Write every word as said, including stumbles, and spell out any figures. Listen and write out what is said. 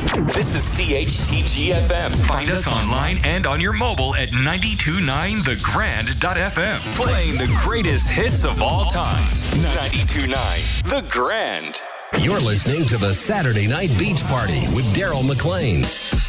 This is C H T G F M. Find us online and on your mobile at ninety-two point nine the grand dot f m. Playing the greatest hits of all time. ninety-two point nine The Grand. You're listening to the Saturday Night Beach Party with Daryl McLean.